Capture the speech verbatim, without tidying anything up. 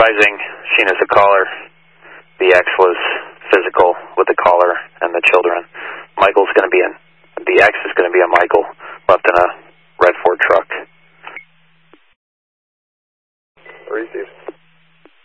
advising Sheena's the caller. The X was physical with the caller and the children. Michael's going to be in. The X is going to be a Michael left in a red Ford truck.